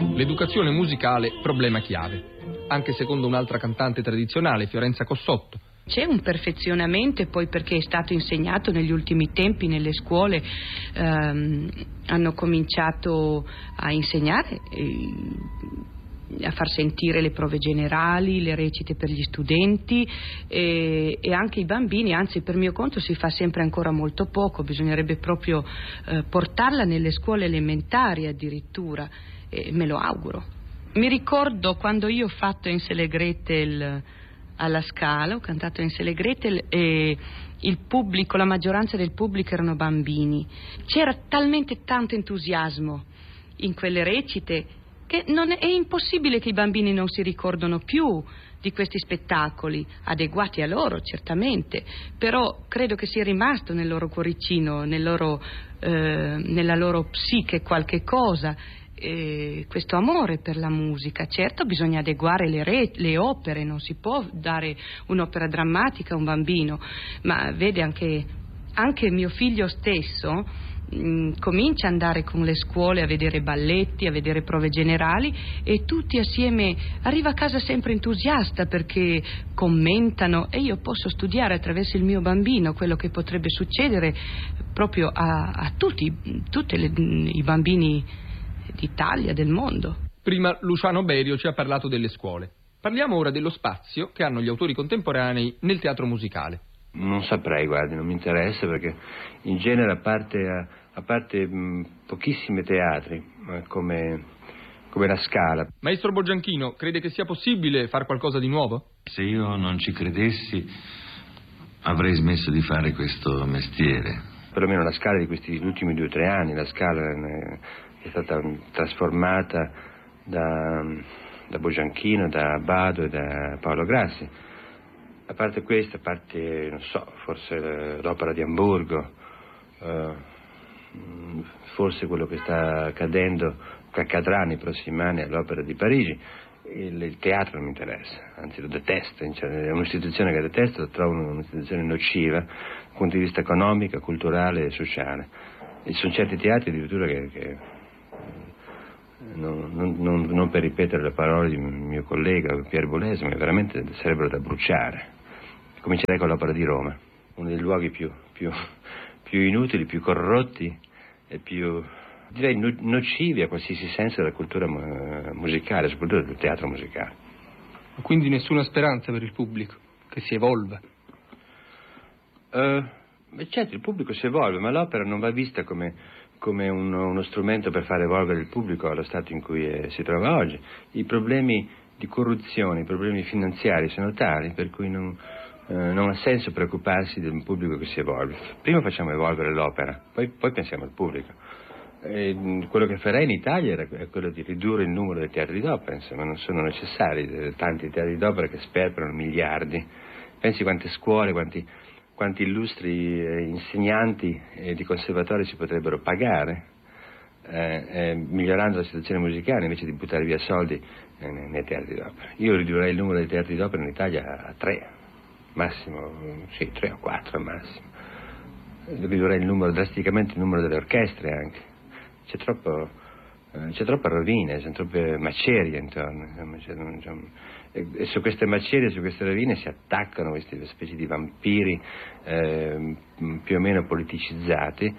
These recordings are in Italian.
L'educazione musicale problema chiave, anche secondo un'altra cantante tradizionale, Fiorenza Cossotto. C'è un perfezionamento, e poi perché è stato insegnato negli ultimi tempi nelle scuole, hanno cominciato a insegnare, a far sentire le prove generali, le recite per gli studenti e anche i bambini, anzi per mio conto si fa sempre ancora molto poco, bisognerebbe proprio portarla nelle scuole elementari addirittura, e me lo auguro. Mi ricordo quando io ho fatto Hänsel e Gretel alla Scala, ho cantato Hänsel e Gretel e il pubblico, la maggioranza del pubblico erano bambini. C'era talmente tanto entusiasmo in quelle recite che è impossibile che i bambini non si ricordino più di questi spettacoli, adeguati a loro certamente, però credo che sia rimasto nel loro cuoricino, nella loro psiche qualche cosa, questo amore per la musica. Certo, bisogna adeguare le opere, non si può dare un'opera drammatica a un bambino, ma vede anche mio figlio stesso comincia ad andare con le scuole a vedere balletti, a vedere prove generali, e tutti assieme arriva a casa sempre entusiasta perché commentano, e io posso studiare attraverso il mio bambino quello che potrebbe succedere proprio a tutti i bambini d'Italia, del mondo. Prima Luciano Berio ci ha parlato delle scuole. Parliamo ora dello spazio che hanno gli autori contemporanei nel teatro musicale. Non saprei, guardi, non mi interessa, perché in genere a parte pochissimi teatri come la Scala. Maestro Boggianchino, crede che sia possibile fare qualcosa di nuovo? Se io non ci credessi avrei smesso di fare questo mestiere. Perlomeno la Scala di questi ultimi 2 o 3 anni, la Scala è stata trasformata da Boggianchino, da Abbado e da Paolo Grassi. A parte questo, a parte, non so, forse l'opera di Amburgo, forse quello che sta accadendo, che accadrà nei prossimi anni all'Opera di Parigi, il teatro non mi interessa, anzi lo detesto, è un'istituzione che detesto, lo trovo un'istituzione nociva dal punto di vista economico, culturale e sociale. E ci sono certi teatri addirittura che non per ripetere le parole di mio collega Pier Bolese, ma veramente sarebbero da bruciare. Comincerei con l'Opera di Roma, uno dei luoghi più inutili, più corrotti e più, direi, nocivi a qualsiasi senso della cultura musicale, soprattutto del teatro musicale. Quindi nessuna speranza per il pubblico, che si evolva? Certo, il pubblico si evolve, ma l'opera non va vista come uno strumento per fare evolvere il pubblico allo stato in cui si trova oggi. I problemi di corruzione, i problemi finanziari sono tali per cui non ha senso preoccuparsi del pubblico che si evolve. Prima facciamo evolvere l'opera, poi pensiamo al pubblico. Quello che farei in Italia è quello di ridurre il numero dei teatri d'opera, insomma, non sono necessari tanti teatri d'opera che sperperano miliardi. Pensi quante scuole, quanti illustri insegnanti di conservatori si potrebbero pagare migliorando la situazione musicale invece di buttare via soldi nei teatri d'opera. Io ridurrei il numero dei teatri d'opera in Italia a 3, massimo, sì, 3 o 4 al massimo. Ridurrei drasticamente il numero delle orchestre anche. C'è troppa rovina, c'è troppe macerie intorno, e su queste macerie, su queste rovine si attaccano queste specie di vampiri più o meno politicizzati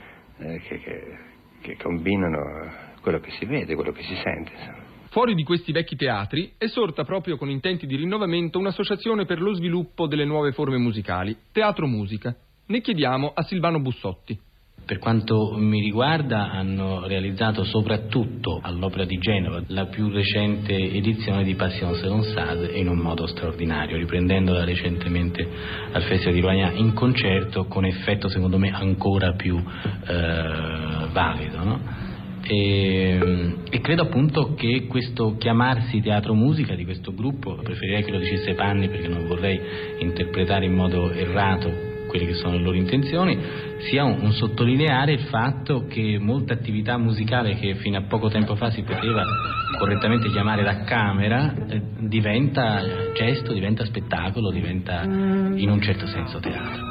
che combinano quello che si vede, quello che si sente, insomma. Fuori di questi vecchi teatri è sorta proprio con intenti di rinnovamento un'associazione per lo sviluppo delle nuove forme musicali, Teatro Musica. Ne chiediamo a Silvano Bussotti. Per quanto mi riguarda hanno realizzato soprattutto all'Opera di Genova la più recente edizione di Passion selon Sade in un modo straordinario, riprendendola recentemente al Festival di Rovagna in concerto con effetto secondo me ancora più valido, no? E credo appunto che questo chiamarsi Teatro Musica di questo gruppo, preferirei che lo dicesse Panni perché non vorrei interpretare in modo errato quelle che sono le loro intenzioni, sia un sottolineare il fatto che molta attività musicale che fino a poco tempo fa si poteva correttamente chiamare da camera diventa gesto, diventa spettacolo, diventa in un certo senso teatro.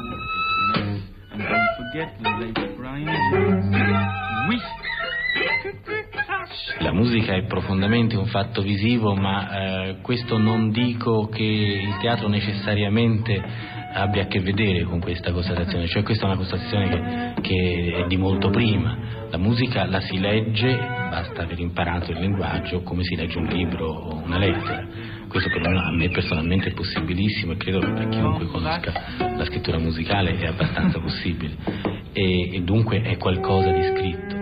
La musica è profondamente un fatto visivo, ma questo non dico che il teatro necessariamente abbia a che vedere con questa constatazione, cioè questa è una constatazione che è di molto prima. La musica la si legge, basta aver imparato il linguaggio, come si legge un libro o una lettera. Questo perlomeno a me personalmente è possibilissimo e credo che per chiunque conosca la scrittura musicale è abbastanza possibile e dunque è qualcosa di scritto.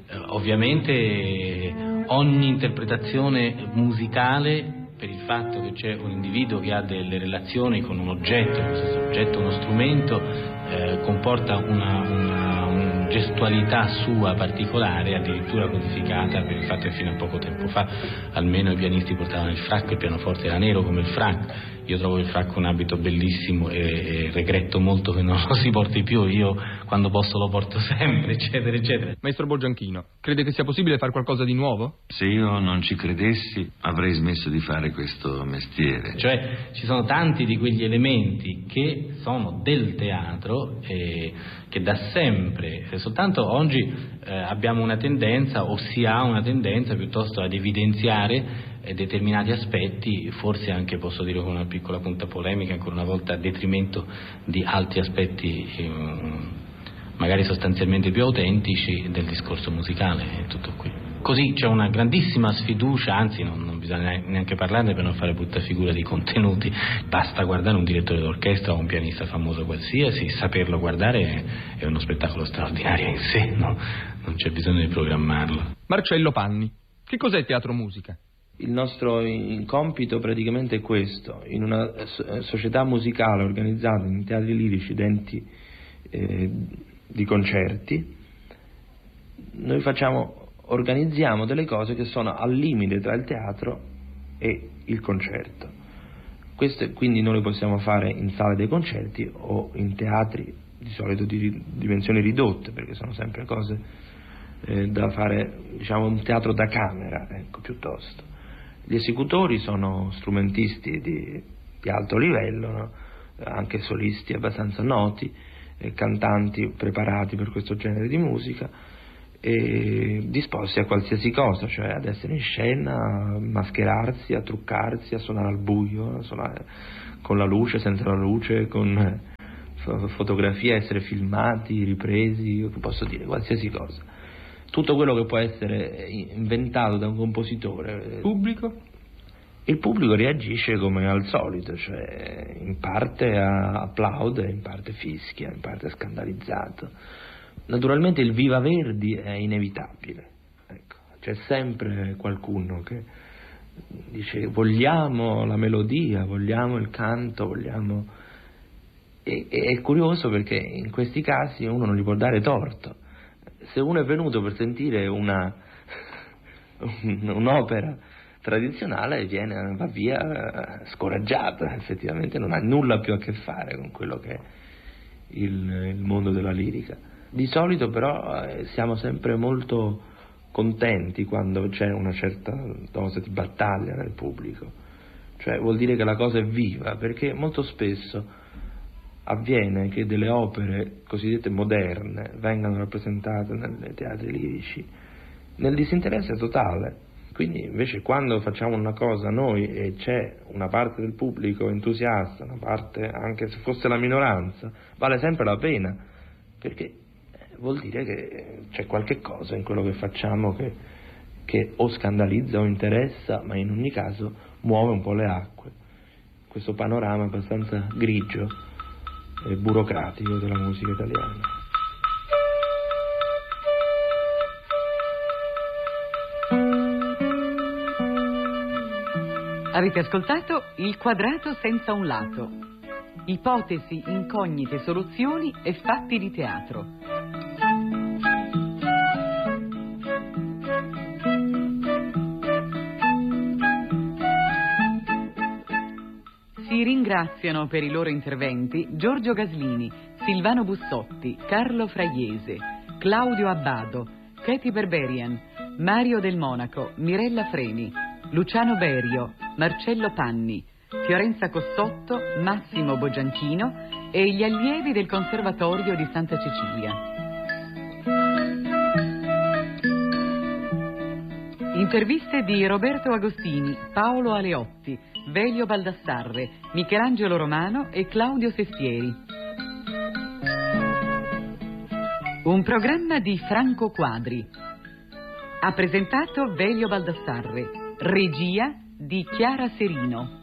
Ovviamente ogni interpretazione musicale, per il fatto che c'è un individuo che ha delle relazioni con un oggetto, questo oggetto uno strumento, comporta una gestualità sua particolare, addirittura codificata per il fatto che fino a poco tempo fa almeno i pianisti portavano il frac, il pianoforte era nero come il frac. Io trovo il frac un abito bellissimo e regretto molto che non lo si porti più, io quando posso lo porto sempre, eccetera eccetera. Maestro Bogianchino, crede che sia possibile fare qualcosa di nuovo? Se io non ci credessi avrei smesso di fare questo mestiere. Cioè ci sono tanti di quegli elementi che sono del teatro che da sempre, soltanto oggi abbiamo una tendenza o si ha una tendenza piuttosto ad evidenziare determinati aspetti, forse anche posso dire con una piccola punta polemica ancora una volta a detrimento di altri aspetti magari sostanzialmente più autentici del discorso musicale, è tutto qui. Così c'è una grandissima sfiducia, anzi non bisogna neanche parlarne per non fare brutta figura di contenuti, basta guardare un direttore d'orchestra o un pianista famoso qualsiasi, saperlo guardare è uno spettacolo straordinario in sé, no? Non c'è bisogno di programmarlo. Marcello Panni, che cos'è teatro musica? Il nostro compito praticamente è questo: in una società musicale organizzata in teatri lirici, denti di concerti, noi organizziamo delle cose che sono al limite tra il teatro e il concerto. Queste quindi noi le possiamo fare in sale dei concerti o in teatri di solito di dimensioni ridotte, perché sono sempre cose da fare, diciamo, un teatro da camera, ecco, piuttosto. Gli esecutori sono strumentisti di alto livello, no? Anche solisti abbastanza noti, cantanti preparati per questo genere di musica e disposti a qualsiasi cosa, cioè ad essere in scena, a mascherarsi, a truccarsi, a suonare al buio, a suonare con la luce, senza la luce, con fotografia, essere filmati, ripresi, posso dire qualsiasi cosa. Tutto quello che può essere inventato da un compositore. Pubblico? Il pubblico reagisce come al solito, cioè in parte applaude, in parte fischia, in parte è scandalizzato. Naturalmente il Viva Verdi è inevitabile, ecco. C'è sempre qualcuno che dice vogliamo la melodia, vogliamo il canto, vogliamo... E è curioso perché in questi casi uno non gli può dare torto. Se uno è venuto per sentire un'opera tradizionale va via scoraggiato, effettivamente non ha nulla più a che fare con quello che è il mondo della lirica. Di solito però siamo sempre molto contenti quando c'è una certa dose di battaglia nel pubblico, cioè vuol dire che la cosa è viva, perché molto spesso avviene che delle opere cosiddette moderne vengano rappresentate nei teatri lirici nel disinteresse totale. Quindi invece quando facciamo una cosa noi e c'è una parte del pubblico entusiasta, una parte anche se fosse la minoranza, vale sempre la pena, perché vuol dire che c'è qualche cosa in quello che facciamo che o scandalizza o interessa, ma in ogni caso muove un po' le acque. Questo panorama abbastanza grigio e burocratico della musica italiana. Avete ascoltato Il quadrato senza un lato. Ipotesi, incognite, soluzioni e fatti di teatro. Si ringraziano per i loro interventi Giorgio Gaslini, Silvano Bussotti, Carlo Fraiese, Claudio Abbado, Katie Berberian, Mario Del Monaco, Mirella Freni, Luciano Berio, Marcello Panni, Fiorenza Cossotto, Massimo Bogianchino e gli allievi del Conservatorio di Santa Cecilia. Interviste di Roberto Agostini, Paolo Aleotti, Velio Baldassarre, Michelangelo Romano e Claudio Sestieri. Un programma di Franco Quadri. Ha presentato Velio Baldassarre, regia di Chiara Serino.